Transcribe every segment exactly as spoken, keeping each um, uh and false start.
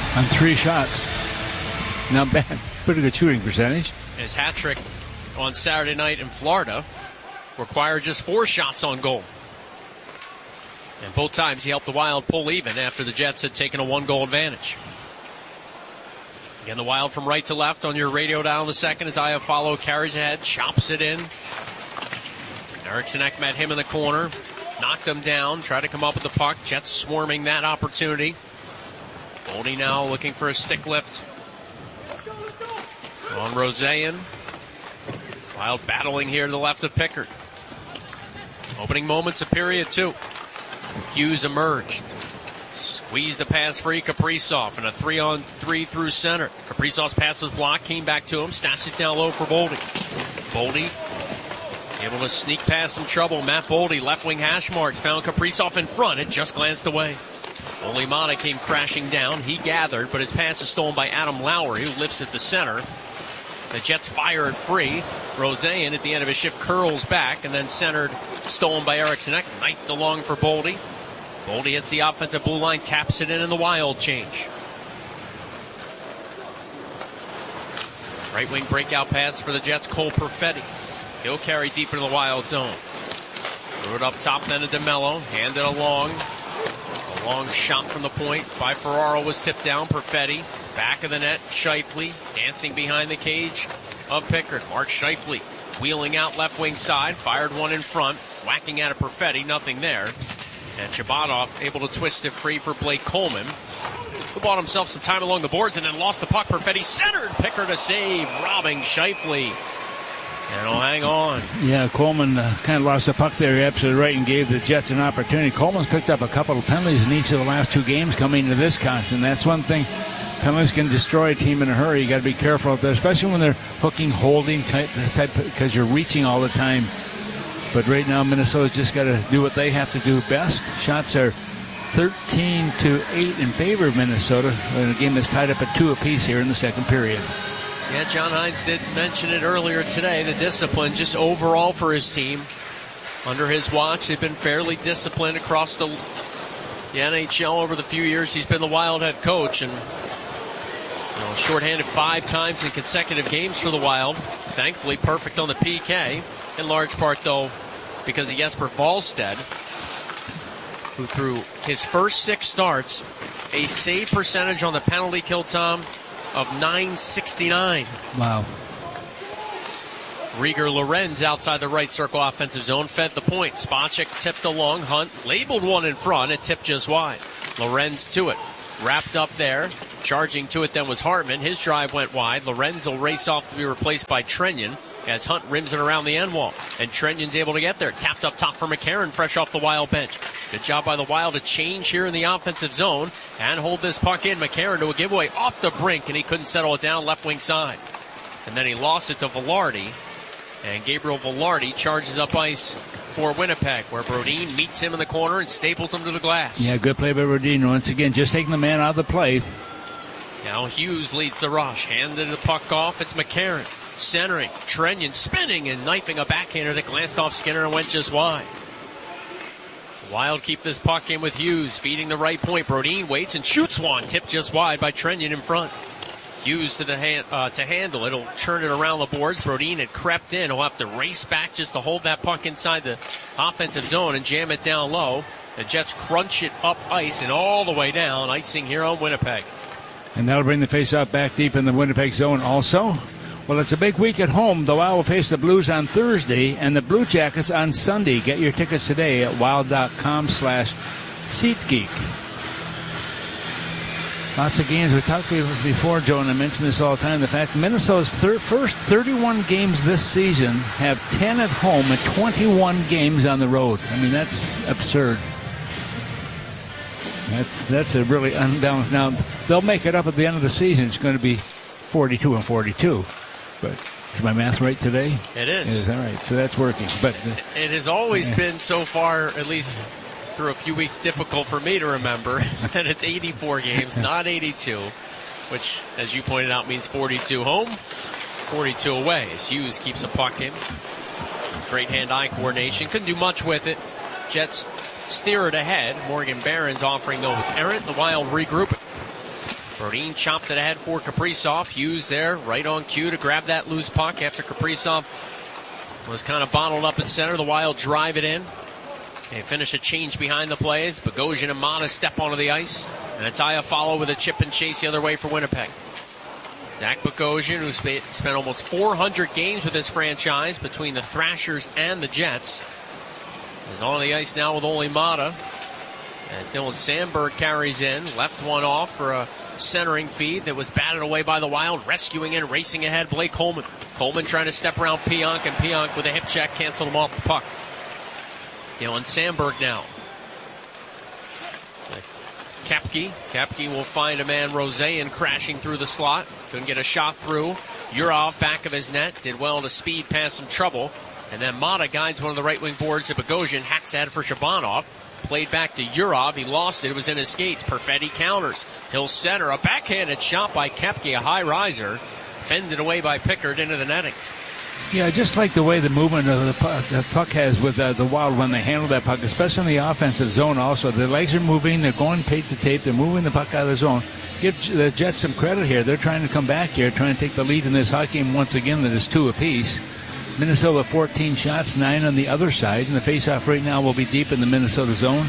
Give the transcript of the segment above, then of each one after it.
on three shots. Not bad. Pretty good shooting percentage. His hat trick on Saturday night in Florida required just four shots on goal. And both times he helped the Wild pull even after the Jets had taken a one-goal advantage. Again, the Wild from right to left on your radio dial in the second as Iafallo carries ahead, chops it in. Eriksson Ek met him in the corner, knocked him down, tried to come up with the puck. Jets swarming that opportunity. Boldy now looking for a stick lift on Roseyan. Wild battling here to the left of Pickard. Opening moments of period two. Hughes emerged. Squeezed the pass free, Kaprizov, and a three on three through center. Kaprizov's pass was blocked, came back to him, snatched it down low for Boldy. Boldy able to sneak past some trouble. Matt Boldy, left wing hash marks, found Kaprizov in front. It just glanced away. Olimata came crashing down. He gathered, but his pass is stolen by Adam Lowry, who lifts at the center. The Jets fire it free. Roseyan at the end of his shift curls back, and then centered, stolen by Eriksson Ek. Knifed along for Boldy. Boldy hits the offensive blue line, taps it in, and the Wild change. Right wing breakout pass for the Jets, Cole Perfetti. He'll carry deep into the Wild zone. Threw it up top then to DeMello. Handed along. A long shot from the point by Ferraro was tipped down. Perfetti. Back of the net. Scheifele dancing behind the cage of Pickard. Mark Scheifele wheeling out left wing side. Fired one in front. Whacking at a Perfetti. Nothing there. And Shabbatov able to twist it free for Blake Coleman, who bought himself some time along the boards and then lost the puck. Perfetti centered. Pickard a save. Robbing Scheifele. And he'll hang on. Yeah, Coleman uh, kind of lost the puck there. You're absolutely right, and gave the Jets an opportunity. Coleman's picked up a couple of penalties in each of the last two games coming into this contest. That's one thing. Penalties can destroy a team in a hurry. You got to be careful out there, especially when they're hooking, holding type, type because you're reaching all the time. But right now, Minnesota's just got to do what they have to do best. Shots are thirteen to eight in favor of Minnesota in a game that's tied up at two apiece here in the second period. Yeah, John Hines did mention it earlier today, the discipline just overall for his team. Under his watch, they've been fairly disciplined across the, the N H L over the few years he's been the Wild head coach. And you know, shorthanded five times in consecutive games for the Wild. Thankfully, perfect on the P K. In large part, though, because of Jesper Wallstedt, who through his first six starts, a save percentage on the penalty kill, Tom, of nine sixty-nine. Wow. Rieger Lorenz outside the right circle offensive zone fed the point. Spacek tipped along. Hunt labeled one in front. It tipped just wide. Lorenz to it. Wrapped up there. Charging to it then was Hartman. His drive went wide. Lorenz will race off to be replaced by Trenyon as Hunt rims it around the end wall. And Trenyon's able to get there. Tapped up top for McCarron, fresh off the Wild bench. Good job by the Wild to change here in the offensive zone and hold this puck in. McCarron to a giveaway off the brink, and he couldn't settle it down left wing side. And then he lost it to Velarde. And Gabriel Velarde charges up ice for Winnipeg, where Brodin meets him in the corner and staples him to the glass. Yeah, good play by Brodin. Once again, just taking the man out of the play. Now Hughes leads the rush. Handed the puck off. It's McCarron. Centering. Trenyon spinning and knifing a backhander that glanced off Skinner and went just wide. Wild keep this puck in with Hughes feeding the right point. Brodin waits and shoots one. Tipped just wide by Trenyon in front. Hughes to the hand, uh, to handle it. He'll churn it around the boards. Brodin had crept in. He'll have to race back just to hold that puck inside the offensive zone and jam it down low. The Jets crunch it up ice and all the way down. Icing here on Winnipeg. And that'll bring the faceoff back deep in the Winnipeg zone also. Well, it's a big week at home. The Wild will face the Blues on Thursday and the Blue Jackets on Sunday. Get your tickets today at wild.com slash SeatGeek. Lots of games. We talked before, Joe, and I mentioned this all the time. The fact that Minnesota's thir- first thirty-one games this season have ten at home and twenty-one games on the road. I mean, that's absurd. That's that's a really unbalanced. Now, they'll make it up at the end of the season. It's going to be forty-two and forty-two. But is my math right today? It is. It is. All right, so that's working. But uh, it has always uh, been so far, at least through a few weeks, difficult for me to remember that it's eighty-four games, not eighty-two, which, as you pointed out, means forty-two home, forty-two away. As Hughes keeps the puck in. Great hand-eye coordination. Couldn't do much with it. Jets steer it ahead. Morgan Barron's offering, though, with Aaron. The Wild regroup it. Brodin chopped it ahead for Kaprizov. Hughes there, right on cue to grab that loose puck after Kaprizov was kind of bottled up at center. The Wild drive it in. They finish a change behind the plays. Bogosian and Mata step onto the ice. And Ataya follow with a chip and chase the other way for Winnipeg. Zach Bogosian, who sp- spent almost four hundred games with this franchise between the Thrashers and the Jets, is on the ice now with Olli Mata. As Dylan Sandberg carries in, left one off for a centering feed that was batted away by the Wild. Rescuing in, racing ahead, Blake Coleman. Coleman trying to step around Pionk, and Pionk with a hip check canceled him off the puck. Dylan Sandberg now. Kepke. Kepke will find a man, Roseyan, crashing through the slot. Couldn't get a shot through. Urov back of his net. Did well to speed past some trouble. And then Mata guides one of the right wing boards to Bogosian. Hacks ahead for Shabanov. Played back to Urov. He lost it. It was in his skates. Perfetti counters. He'll center. A backhanded shot by Kepke, a high riser. Fended away by Pickard into the netting. Yeah, just like the way the movement of the puck, the puck has with uh, the Wild when they handle that puck, especially in the offensive zone also. The legs are moving. They're going tape to tape. They're moving the puck out of the zone. Give the Jets some credit here. They're trying to come back here, trying to take the lead in this hockey game once again that is two apiece. Minnesota fourteen shots, nine on the other side, and the faceoff right now will be deep in the Minnesota zone.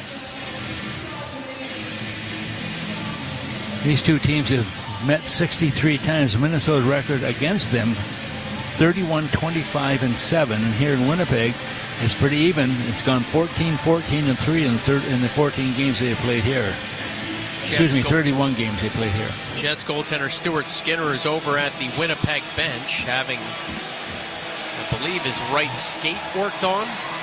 These two teams have met sixty-three times. Minnesota's record against them, thirty-one, twenty-five, and seven. And here in Winnipeg, it's pretty even. It's gone fourteen, fourteen, and three in the, third, in the fourteen games they have played here. Excuse me, thirty-one games they played here. Jets goaltender Stuart Skinner is over at the Winnipeg bench, having, I believe, his right skate worked on.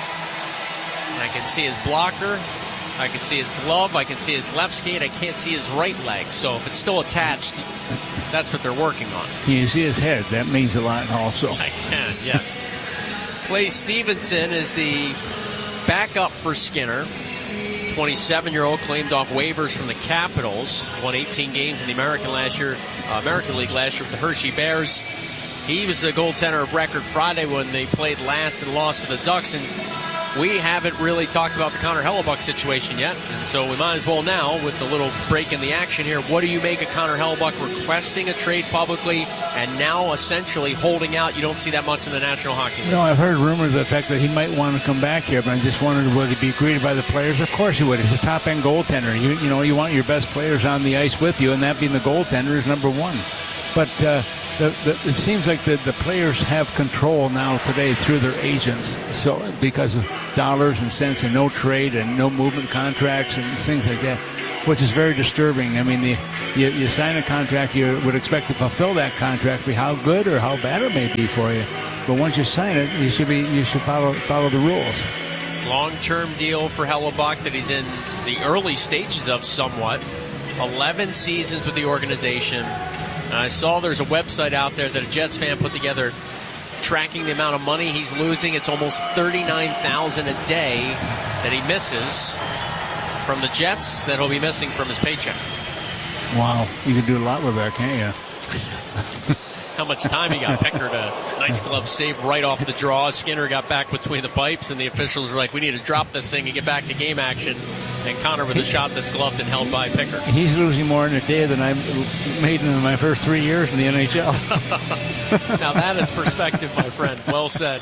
I can see his blocker. I can see his glove. I can see his left skate. I can't see his right leg. So if it's still attached, that's what they're working on. Can you see his head? That means a lot also. I can, yes. Clay Stevenson is the backup for Skinner. twenty-seven-year-old claimed off waivers from the Capitals. Won eighteen games in the American last year, uh, American League last year with the Hershey Bears. He was the goaltender of record Friday when they played last and lost to the Ducks. And we haven't really talked about the Connor Hellebuck situation yet, and so we might as well now with the little break in the action here. What do you make of Connor Hellebuck requesting a trade publicly and now essentially holding out? You don't see that much in the National Hockey League. No, I've heard rumors of the fact that he might want to come back here, but I just wondered would he be greeted by the players? Of course he would. He's a top-end goaltender. You, you know, you want your best players on the ice with you, and that being the goaltender is number one. But uh, the, the, it seems like the, the players have control now today through their agents. So because of dollars and cents and no trade and no movement contracts and things like that, which is very disturbing. I mean, the, you, you sign a contract, you would expect to fulfill that contract, be how good or how bad it may be for you. But once you sign it, you should be you should follow follow the rules. Long-term deal for Hellebuck that he's in the early stages of somewhat. eleven seasons with the organization. And I saw there's a website out there that a Jets fan put together tracking the amount of money he's losing. It's almost thirty-nine thousand dollars a day that he misses from the Jets that he'll be missing from his paycheck. Wow, you can do a lot with that, can't you? How much time he got. Pickard, a nice glove save right off the draw. Skinner got back between the pipes, and the officials were like, we need to drop this thing and get back to game action. And Connor with a shot that's gloved and held by Pickard. He's losing more in a day than I made in my first three years in the N H L. Now that is perspective, my friend. Well said.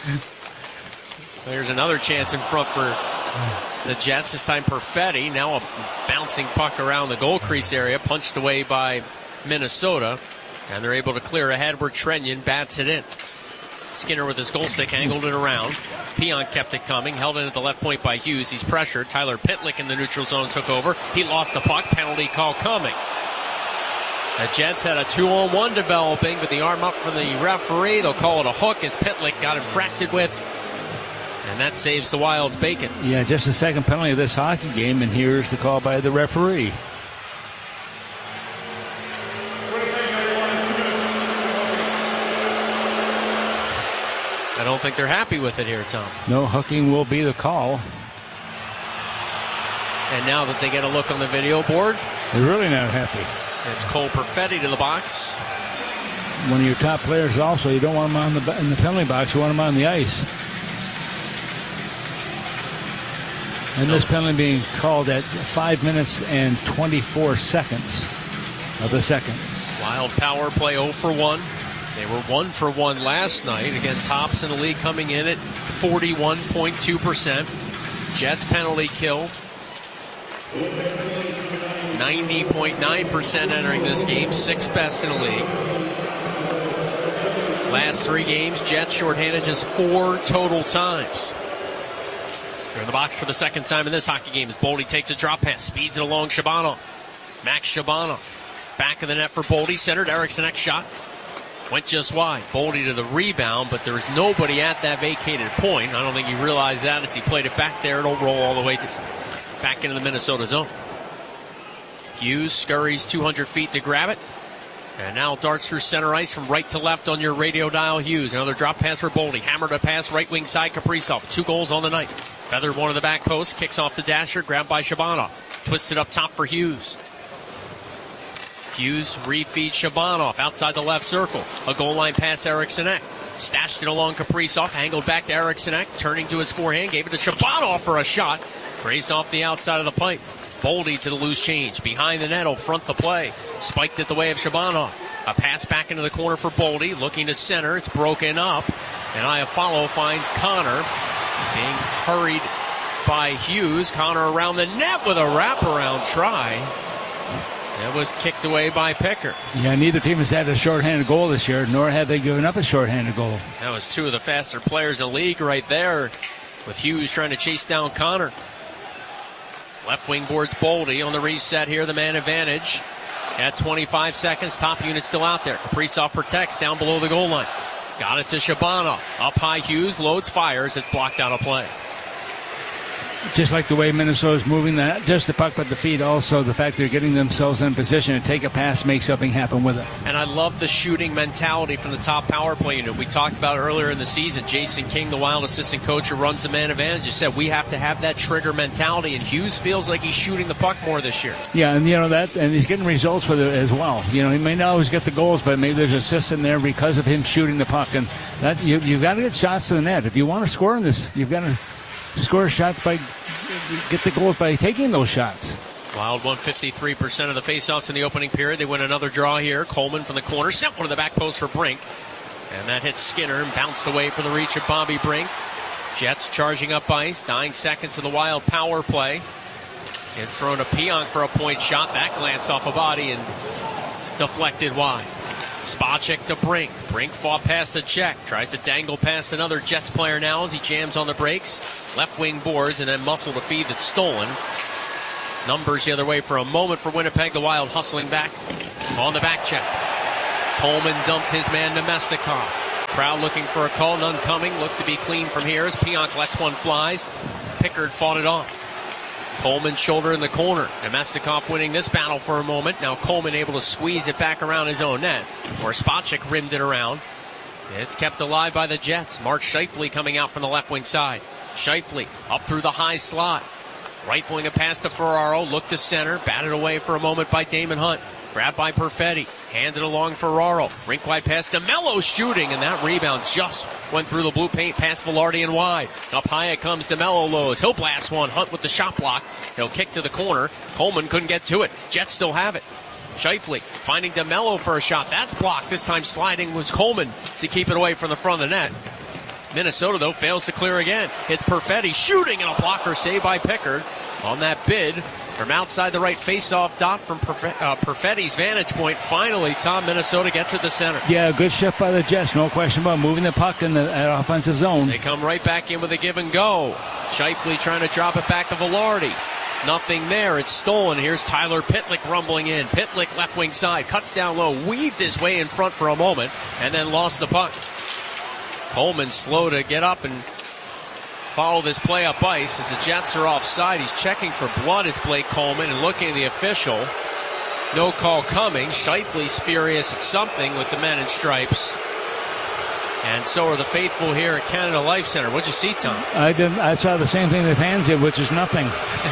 There's another chance in front for the Jets. This time Perfetti. Now a bouncing puck around the goal crease area. Punched away by Minnesota. And they're able to clear ahead where Trenyon bats it in. Skinner with his goal stick angled it around. Pionk kept it coming, held in at the left point by Hughes. He's pressured. Tyler Pitlick in the neutral zone took over. He lost the puck. Penalty call coming. The Jets had a two-on-one developing, but the arm up from the referee. They'll call it a hook as Pitlick got infracted with. And that saves the Wild's bacon. Yeah, just the second penalty of this hockey game, and here's the call by the referee. I don't think they're happy with it here, Tom. No, hooking will be the call. And now that they get a look on the video board, they're really not happy. It's Cole Perfetti to the box. One of your top players also, you don't want him on the, in the penalty box, you want him on the ice. And this penalty being called at five minutes and twenty-four seconds. of the second. Wild power play oh for one. They were one for one last night. Again, tops in the league coming in at forty-one point two percent. Jets penalty kill, ninety point nine percent entering this game, sixth best in the league. Last three games, Jets shorthanded just four total times. They're in the box for the second time in this hockey game as Boldy takes a drop pass, speeds it along Shabanov. Max Shabanov, back of the net for Boldy, centered. Eriksson shot went just wide. Boldy to the rebound, but there was nobody at that vacated point. I don't think he realized that as he played it back there. It'll roll all the way to, back into the Minnesota zone. Hughes scurries two hundred feet to grab it. And now darts through center ice from right to left on your radio dial. Hughes, another drop pass for Boldy. Hammered a pass right wing side. Kaprizov, two goals on the night. Feathered one of the back posts, kicks off the dasher, grabbed by Shabanov. Twisted up top for Hughes. Hughes refeeds Shabanov outside the left circle. A goal line pass, Eriksson. Stashed it along Kaprizov, angled back to Eriksson, turning to his forehand, gave it to Shabanov for a shot. Grazed off the outside of the pipe. Boldy to the loose change. Behind the net, will front the play. Spiked it the way of Shabanov. A pass back into the corner for Boldy, looking to center. It's broken up. And Iafallo finds Connor. Being hurried by Hughes. Connor around the net with a wraparound try. That was kicked away by Pickard. Yeah, neither team has had a shorthanded goal this year, nor have they given up a shorthanded goal. That was two of the faster players in the league right there, with Hughes trying to chase down Connor. Left wing boards Boldy on the reset here, the man advantage. At twenty-five seconds, top unit still out there. Kaprizov protects down below the goal line. Got it to Shabanov. Up high, Hughes loads, fires. It's blocked out of play. Just like the way Minnesota's moving, that just the puck, but the feet also. The fact they're getting themselves in position to take a pass, make something happen with it. And I love the shooting mentality from the top power play unit. We talked about earlier in the season. Jason King, the Wild assistant coach who runs the man advantage, just said we have to have that trigger mentality. And Hughes feels like he's shooting the puck more this year. Yeah, and you know that, and he's getting results with it as well. You know, he may not always get the goals, but maybe there's assists in there because of him shooting the puck. And that you, you've got to get shots to the net if you want to score in this. You've got to score shots by. Get the goals by taking those shots. Wild won fifty-three percent of the faceoffs in the opening period. They win another draw here. Coleman from the corner sent one to the back post for Brink. And that hit Skinner and bounced away for the reach of Bobby Brink. Jets charging up ice. Nine seconds of the Wild power play. It's thrown to Pionk for a point shot. That glanced off a body and deflected wide. Spacek to Brink. Brink fought past the check. Tries to dangle past another Jets player now as he jams on the brakes. Left wing boards and then muscle to feed that's stolen. Numbers the other way for a moment for Winnipeg. The Wild hustling back on the back check. Coleman dumped his man Nemestikov. Crowd looking for a call, none coming. Looked to be clean from here as Pionk lets one flies. Pickard fought it off. Coleman shoulder in the corner. Nemestikov winning this battle for a moment. Now Coleman able to squeeze it back around his own net. Or Spacek rimmed it around. It's kept alive by the Jets. Mark Scheifele coming out from the left wing side. Scheifele up through the high slot. Rifling a pass to Ferraro. Looked to center. Batted away for a moment by Damon Hunt. Grabbed by Perfetti. Handed along Ferraro. Rink wide pass to Mello shooting. And that rebound just went through the blue paint past Velarde and wide. Up high it comes to Mello Lows. He'll blast one. Hunt with the shot block. He'll kick to the corner. Coleman couldn't get to it. Jets still have it. Scheifele finding DeMello for a shot. That's blocked. This time sliding was Coleman to keep it away from the front of the net. Minnesota, though, fails to clear again. It's Perfetti shooting and a blocker saved by Pickard on that bid from outside the right face-off dot from Perfe- uh, Perfetti's vantage point. Finally, Tom, Minnesota gets at the center. Yeah, good shift by the Jets. No question about moving the puck in the uh, offensive zone. They come right back in with a give and go. Scheifele trying to drop it back to Velarde. Nothing there. It's stolen. Here's Tyler Pitlick rumbling in. Pitlick left wing side. Cuts down low. Weaved his way in front for a moment and then lost the puck. Coleman slow to get up and follow this play up ice as the Jets are offside. He's checking for blood as Blake Coleman and looking at the official. No call coming. Scheifele's furious at something with the men in stripes. And so are the faithful here at Canada Life Center. What'd you see, Tom? I did. I saw the same thing the fans did, which is nothing.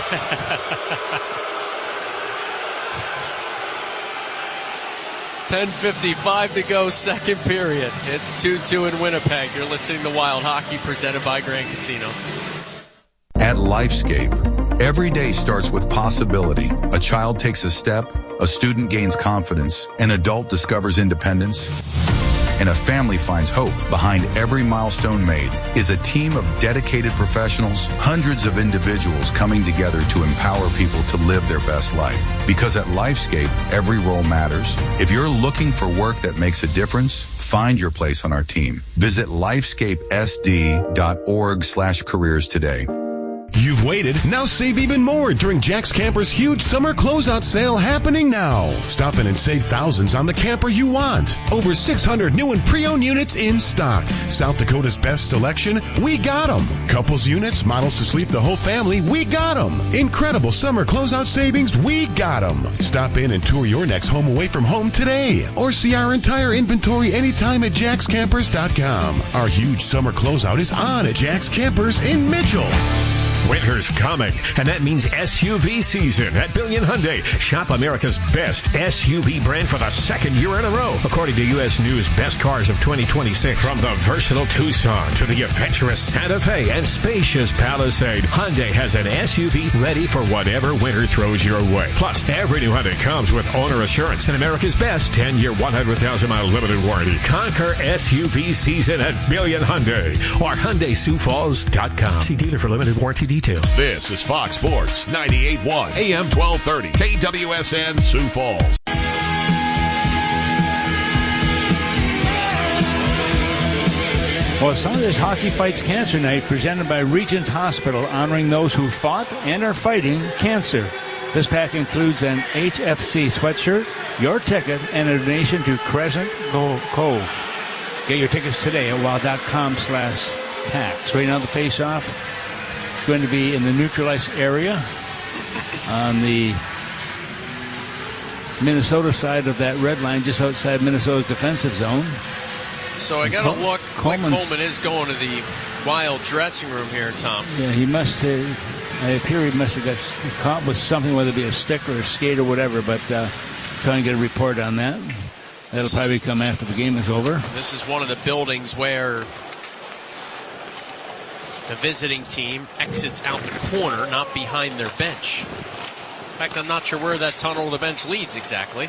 ten fifty-five to go, second period. It's two two in Winnipeg. You're listening to Wild Hockey presented by Grand Casino. At Lifescape, Every day starts with possibility. A child takes a step, a student gains confidence, an adult discovers independence, and a family finds hope. Behind every milestone made is a team of dedicated professionals, hundreds of individuals coming together to empower people to live their best life. Because at Lifescape, every role matters. If you're looking for work that makes a difference, find your place on our team. Visit lifescapesd.org slash careers today. You've waited. Now save even more during Jack's Camper's huge summer closeout sale happening now. Stop in and save thousands on the camper you want. Over six hundred new and pre-owned units in stock. South Dakota's best selection, we got them. Couples units, models to sleep the whole family, we got them. Incredible summer closeout savings, we got them. Stop in and tour your next home away from home today. Or see our entire inventory anytime at jacks campers dot com. Our huge summer closeout is on at Jack's Campers in Mitchell. Winter's coming, and that means S U V season at Billion Hyundai. Shop America's best S U V brand for the second year in a row, according to U S News Best Cars of twenty twenty-six. From the versatile Tucson to the adventurous Santa Fe and spacious Palisade, Hyundai has an S U V ready for whatever winter throws your way. Plus, every new Hyundai comes with owner assurance and America's best ten-year, one hundred thousand mile limited warranty. Conquer S U V season at Billion Hyundai or Hyundai Sioux Falls dot com. See dealer for limited warranty details. This is Fox Sports ninety-eight point one A M twelve thirty K W S N Sioux Falls. Well, Sunday's Hockey Fights Cancer Night presented by Regents Hospital, honoring those who fought and are fighting cancer. This pack includes an H F C sweatshirt, your ticket, and a donation to Crescent Cove. Get your tickets today at wild.com slash packs. Right now the face-off going to be in the neutral ice area on the Minnesota side of that red line, just outside Minnesota's defensive zone. So I got to look. Coleman's, like Coleman is going to the Wild dressing room here, Tom. Yeah, he must have. I appear he must have got caught with something, whether it be a stick or a skate or whatever. But uh, trying to get a report on that. That'll probably come after the game is over. This is one of the buildings where the visiting team exits out the corner, not behind their bench. In fact, I'm not sure where that tunnel to the bench leads exactly.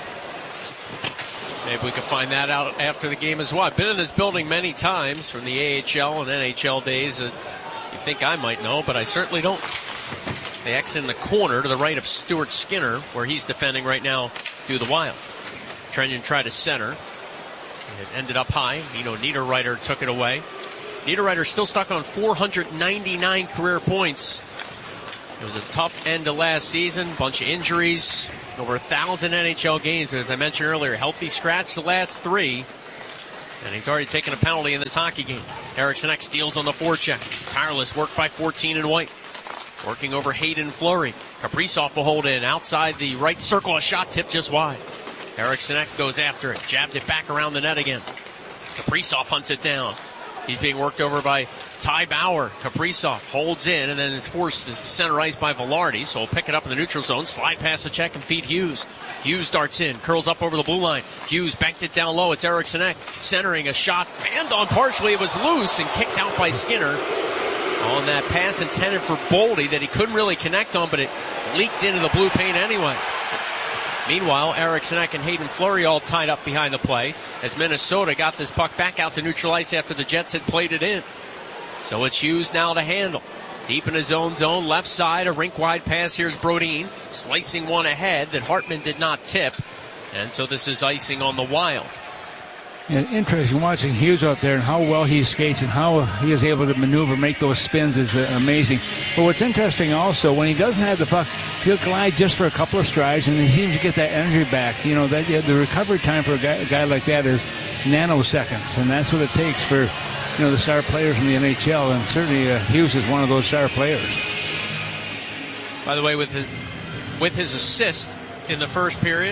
Maybe we can find that out after the game as well. I've been in this building many times from the A H L and N H L days that you think I might know, but I certainly don't. They exit in the corner to the right of Stuart Skinner, where he's defending right now through the Wild. Trenton tried to center. It ended up high. Nino Niederreiter took it away. Niederreiter still stuck on four hundred ninety-nine career points. It was a tough end to last season. Bunch of injuries. Over a thousand N H L games. But as I mentioned earlier, healthy scratch the last three. And he's already taken a penalty in this hockey game. Eriksson Ek steals on the forecheck. Tireless work by fourteen and White. Working over Hayden Fleury. Kaprizov will hold in outside the right circle. A shot tipped just wide. Eriksson Ek goes after it. Jabbed it back around the net again. Kaprizov hunts it down. He's being worked over by Ty Bauer. Kaprizov holds in and then is forced to center ice by Velarde. So he'll pick it up in the neutral zone. Slide past the check and feed Hughes. Hughes darts in. Curls up over the blue line. Hughes banked it down low. It's Eriksson Ek centering a shot. Fanned on partially. It was loose and kicked out by Skinner. On that pass intended for Boldy that he couldn't really connect on, but it leaked into the blue paint anyway. Meanwhile, Eriksson Ek and Hayden Fleury all tied up behind the play as Minnesota got this puck back out to neutral ice after the Jets had played it in. So it's Hughes now to handle. Deep in his own zone, left side, a rink-wide pass. Here's Brodin, slicing one ahead that Hartman did not tip. And so this is icing on the Wild. Yeah, interesting watching Hughes out there and how well he skates and how he is able to maneuver, make those spins is uh, amazing. But what's interesting also, when he doesn't have the puck, he'll glide just for a couple of strides and he seems to get that energy back. You know, that, yeah, the recovery time for a guy, a guy like that is nanoseconds, and that's what it takes for, you know, the star players in the N H L, and certainly uh, Hughes is one of those star players. By the way, with his, with his assist in the first period,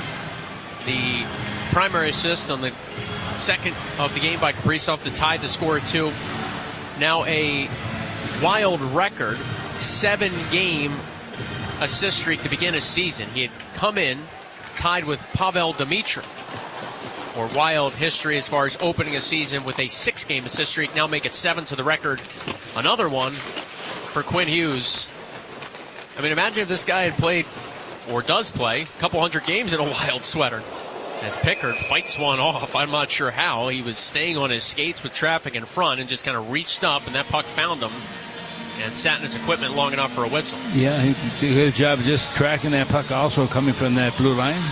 the primary assist on the second of the game by Kaprizov that tied the score at two. Now a Wild record seven-game assist streak to begin a season. He had come in tied with Pavel Dimitrov, or Wild history as far as opening a season with a six-game assist streak. Now make it seven to the record. Another one for Quinn Hughes. I mean, imagine if this guy had played, or does play, a couple hundred games in a Wild sweater. As Pickard fights one off, I'm not sure how. He was staying on his skates with traffic in front and just kind of reached up, and that puck found him and sat in his equipment long enough for a whistle. Yeah, he did a good job of just tracking that puck also coming from that blue line.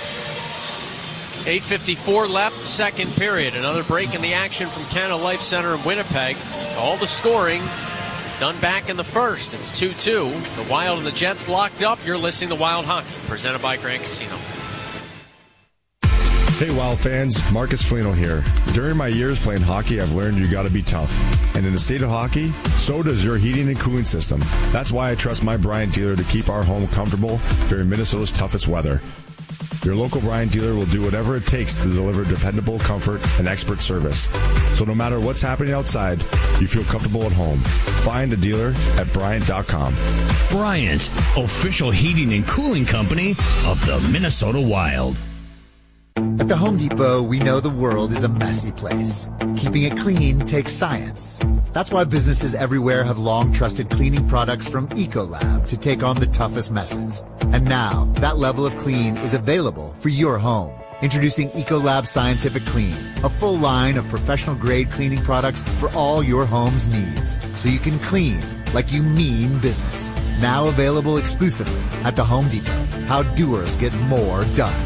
eight fifty-four left, second period. Another break in the action from Canada Life Center in Winnipeg. All the scoring done back in the first. It's two two. The Wild and the Jets locked up. You're listening to Wild Hockey, presented by Grand Casino. Hey Wild fans, Marcus Foligno here. During my years playing hockey, I've learned you gotta be tough. And in the state of hockey, so does your heating and cooling system. That's why I trust my Bryant dealer to keep our home comfortable during Minnesota's toughest weather. Your local Bryant dealer will do whatever it takes to deliver dependable comfort and expert service. So no matter what's happening outside, you feel comfortable at home. Find a dealer at Bryant dot com. Bryant, official heating and cooling company of the Minnesota Wild. At the Home Depot, we know the world is a messy place. Keeping it clean takes science. That's why businesses everywhere have long trusted cleaning products from Ecolab to take on the toughest messes. And now, that level of clean is available for your home. Introducing Ecolab Scientific Clean, a full line of professional-grade cleaning products for all your home's needs, so you can clean like you mean business. Now available exclusively at the Home Depot. How doers get more done.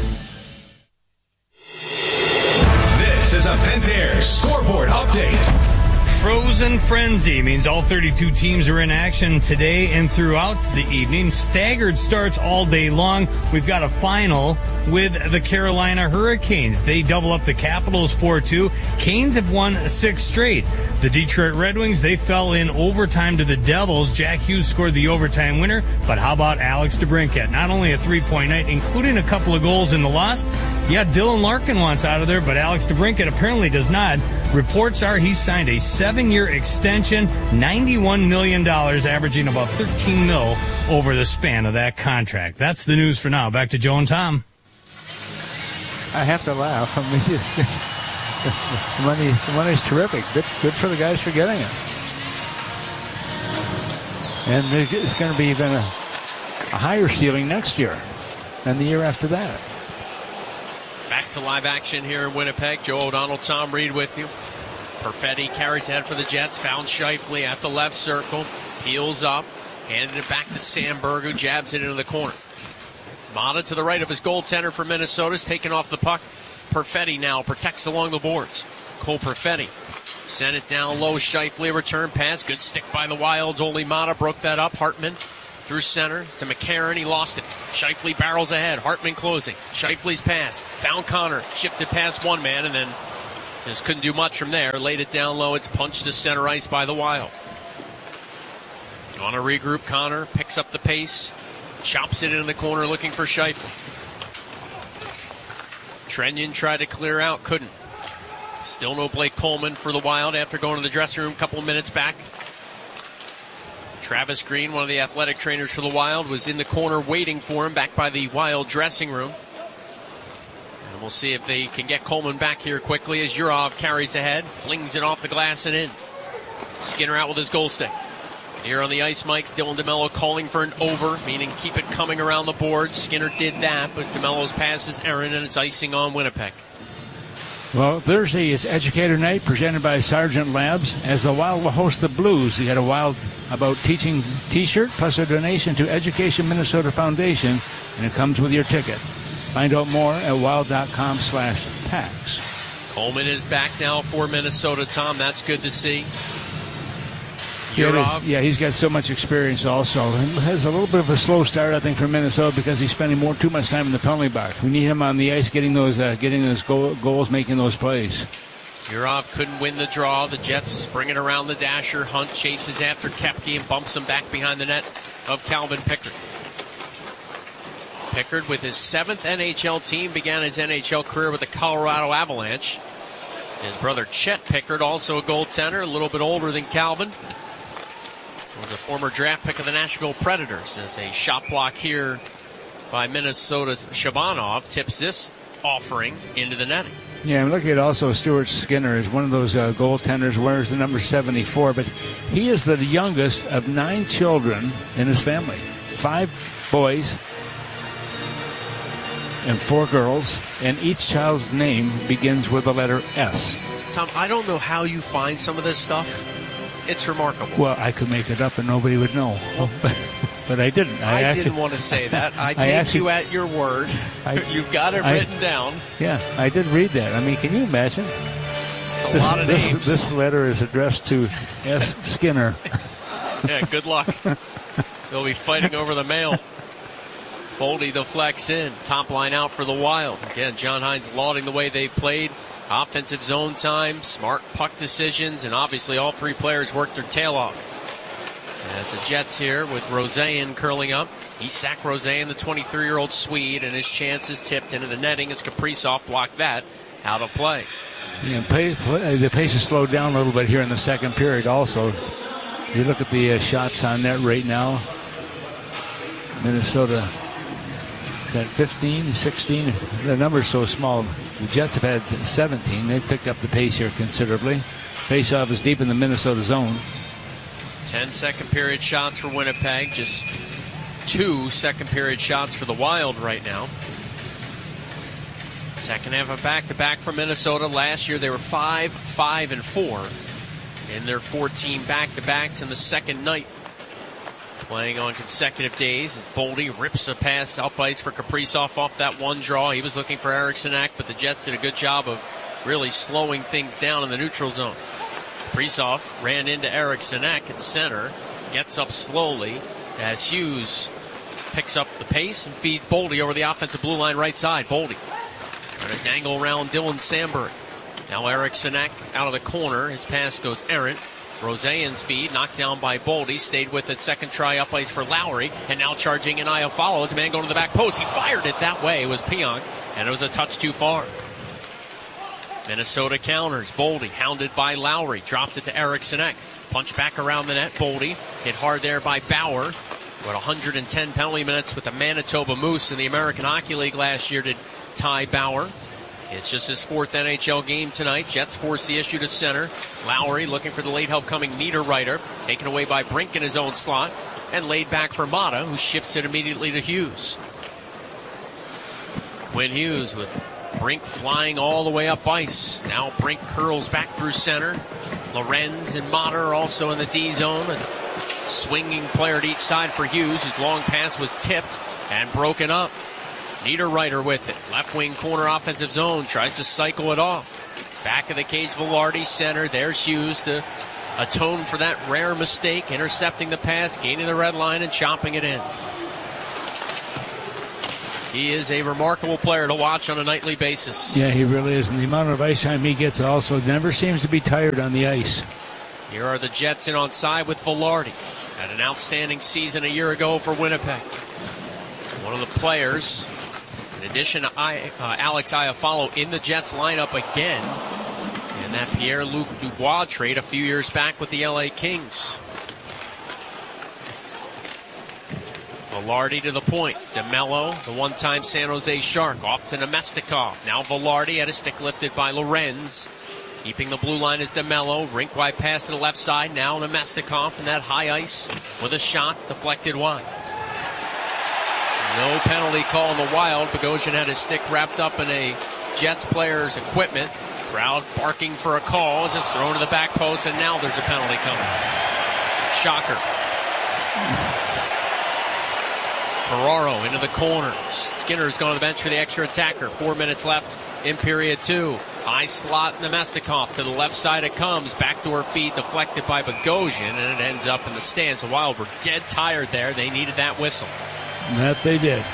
This is a Pentair scoreboard update. Frozen Frenzy means all thirty-two teams are in action today and throughout the evening. Staggered starts all day long. We've got a final with the Carolina Hurricanes. They double up the Capitals four two. Canes have won six straight. The Detroit Red Wings, they fell in overtime to the Devils. Jack Hughes scored the overtime winner. But how about Alex DeBrincat? Not only a three-point night, including a couple of goals in the loss. Yeah, Dylan Larkin wants out of there, but Alex DeBrincat apparently does not. Reports are he's signed a seven-year extension, ninety-one million dollars, averaging about thirteen mil over the span of that contract. That's the news for now. Back to Joe and Tom. I have to laugh. I mean, it's, it's, the money, the money's terrific. Good, good for the guys for getting it. And it's going to be even a, a higher ceiling next year and the year after that. Back to live action here in Winnipeg. Joe O'Donnell, Tom Reed with you. Perfetti carries ahead for the Jets. Found Scheifele at the left circle. Peels up. Handed it back to Sandberg, who jabs it into the corner. Mata to the right of his goaltender for Minnesota's taking off the puck. Perfetti now protects along the boards. Cole Perfetti sent it down low. Scheifele return pass. Good stick by the Wilds. Only Mata broke that up. Hartman through center to McCarron. He lost it. Scheifele barrels ahead. Hartman closing. Scheifele's pass. Found Connor. Shifted past one man and then just couldn't do much from there. Laid it down low. It's punched to center ice by the Wild. You want to regroup. Connor picks up the pace. Chops it into the corner looking for Scheifele. Trenyon tried to clear out. Couldn't. Still no Blake Coleman for the Wild after going to the dressing room a couple of minutes back. Travis Green, one of the athletic trainers for the Wild, was in the corner waiting for him back by the Wild dressing room. And we'll see if they can get Coleman back here quickly as Yurov carries ahead, flings it off the glass and in. Skinner out with his goal stick. Here on the ice mics, Dylan DeMello calling for an over, meaning keep it coming around the board. Skinner did that, but DeMello's pass is errant and it's icing on Winnipeg. Well, Thursday is Educator Night presented by Sargent Labs. As the Wild will host the Blues, you got a Wild About Teaching t-shirt plus a donation to Education Minnesota Foundation, and it comes with your ticket. Find out more at wild.com slash tax. Coleman is back now for Minnesota, Tom. That's good to see. Yeah, yeah, he's got so much experience also. He has a little bit of a slow start, I think, for Minnesota because he's spending more too much time in the penalty box. We need him on the ice getting those uh, getting those goal, goals, making those plays. Yurov couldn't win the draw. The Jets bring it around the dasher. Hunt chases after Koepke and bumps him back behind the net of Calvin Pickard. Pickard, with his seventh N H L team, began his N H L career with the Colorado Avalanche. His brother Chet Pickard, also a goaltender, a little bit older than Calvin. Was a former draft pick of the Nashville Predators. As a shot block here by Minnesota's Shabanov tips this offering into the netting. Yeah, I'm looking at also Stuart Skinner is one of those uh, goaltenders, wears the number seventy-four, but he is the youngest of nine children in his family. Five boys and four girls, and each child's name begins with the letter S. Tom, I don't know how you find some of this stuff. It's remarkable. Well, I could make it up and nobody would know. But, but I didn't. I, I actually, didn't want to say that. I take I actually, you at your word. I, You've got it I, written down. Yeah, I did read that. I mean, can you imagine? It's a this, lot of this, names. This letter is addressed to S. Skinner. Yeah, good luck. They'll be fighting over the mail. Boldy deflects in. Top line out for the Wild. Again, John Hines lauding the way they've played. Offensive zone time, smart puck decisions, and obviously all three players worked their tail off. As the Jets here with Roseanne curling up. Isak Roseanne, the twenty-three-year-old Swede, and his chances tipped into the netting as Kaprizov blocked that out of play. Yeah, play, play, the pace has slowed down a little bit here in the second period also. You look at the uh, shots on net right now. Minnesota is at fifteen, sixteen. The number's so small. The Jets have had seventeen. They've picked up the pace here considerably. Face-off is deep in the Minnesota zone. ten second period shots for Winnipeg. Just two second period shots for the Wild right now. Second half of back-to-back for Minnesota. Last year they were five, five, and four in their fourteen back-to-backs in the second night. Playing on consecutive days as Boldy rips a pass up ice for Kaprizov off that one draw. He was looking for Eriksson Ek, but the Jets did a good job of really slowing things down in the neutral zone. Kaprizov ran into Eriksson Ek at center, gets up slowly as Hughes picks up the pace and feeds Boldy over the offensive blue line right side. Boldy trying to dangle around Dylan Sandberg. Now Eriksson Ek out of the corner. His pass goes errant. Roseanne's feed knocked down by Boldy. Stayed with it. Second try up ice for Lowry. And now charging in Iafallo. It's a man going to the back post. He fired it that way. It was Pionk. And it was a touch too far. Minnesota counters. Boldy hounded by Lowry. Dropped it to Eriksson Ek. Punch back around the net. Boldy hit hard there by Bauer. What one hundred ten penalty minutes with the Manitoba Moose in the American Hockey League last year did Ty Bauer. It's just his fourth N H L game tonight. Jets force the issue to center. Lowry looking for the late help coming Niederreiter. Taken away by Brink in his own slot. And laid back for Mata, who shifts it immediately to Hughes. Quinn Hughes with Brink flying all the way up ice. Now Brink curls back through center. Lorenz and Mata are also in the D zone. A swinging player at each side for Hughes, whose long pass was tipped and broken up. Niederreiter with it. Left wing corner offensive zone. Tries to cycle it off. Back of the cage, Velarde center. There's Hughes to atone for that rare mistake. Intercepting the pass, gaining the red line, and chopping it in. He is a remarkable player to watch on a nightly basis. Yeah, he really is. And the amount of ice time he gets also never seems to be tired on the ice. Here are the Jets in on side with Velarde. Had an outstanding season a year ago for Winnipeg. One of the players, in addition to I, uh, Alex Iafallo, in the Jets lineup again. And that Pierre-Luc Dubois trade a few years back with the L A Kings. Velarde to the point. DeMello, the one-time San Jose Shark, off to Nemestikov. Now Velarde had a stick lifted by Lorenz. Keeping the blue line is DeMello. Rink-wide pass to the left side. Now Nemestikov in that high ice with a shot deflected wide. No penalty call in the Wild. Bogosian had his stick wrapped up in a Jets player's equipment. Crowd barking for a call as it's thrown to the back post, and now there's a penalty coming. Shocker. Ferraro into the corner. Skinner's gone to the bench for the extra attacker. Four minutes left in period two. High slot Nemestikov to the left side it comes. Backdoor feed deflected by Bogosian, and it ends up in the stands. The Wild were dead tired there. They needed that whistle. That they did.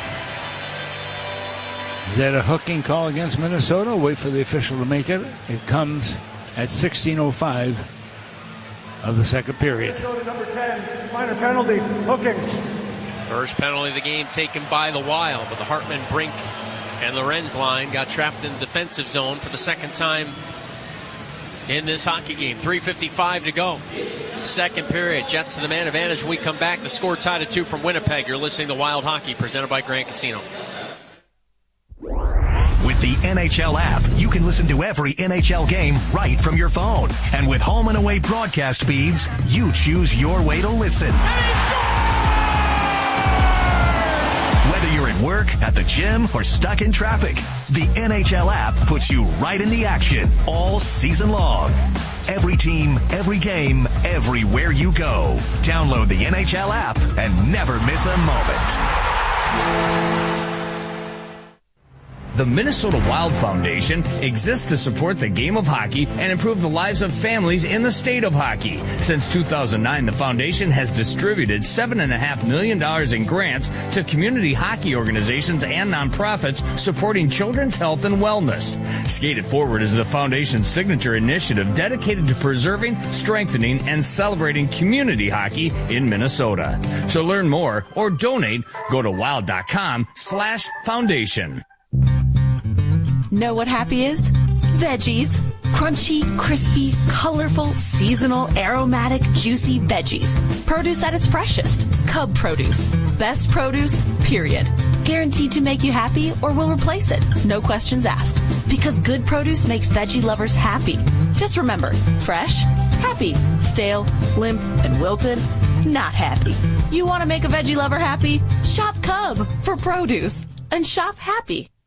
Is that a hooking call against Minnesota? Wait for the official to make it. It comes at sixteen oh five of the second period. Minnesota number ten, minor penalty, hooking. First penalty of the game taken by the Wild, but the Hartman, Brink, and Lorenz line got trapped in the defensive zone for the second time in this hockey game. three fifty-five to go. Second period. Jets to the man advantage. When we come back, the score tied at two from Winnipeg. You're listening to Wild Hockey, presented by Grand Casino. With the N H L app, you can listen to every N H L game right from your phone. And with home and away broadcast feeds, you choose your way to listen. Whether you're at work, at the gym, or stuck in traffic, the N H L app puts you right in the action all season long. Every team, every game, everywhere you go. Download the N H L app and never miss a moment. The Minnesota Wild Foundation exists to support the game of hockey and improve the lives of families in the state of hockey. Since two thousand nine, the foundation has distributed seven point five million dollars in grants to community hockey organizations and nonprofits supporting children's health and wellness. Skate It Forward is the foundation's signature initiative dedicated to preserving, strengthening, and celebrating community hockey in Minnesota. To learn more or donate, go to wild.com slash foundation. Know what happy is? Veggies. Crunchy, crispy, colorful, seasonal, aromatic, juicy veggies. Produce at its freshest. Cub produce. Best produce, period. Guaranteed to make you happy or will replace it. No questions asked. Because good produce makes veggie lovers happy. Just remember, fresh, happy. Stale, limp, and wilted, not happy. You want to make a veggie lover happy? Shop Cub for produce. And shop happy.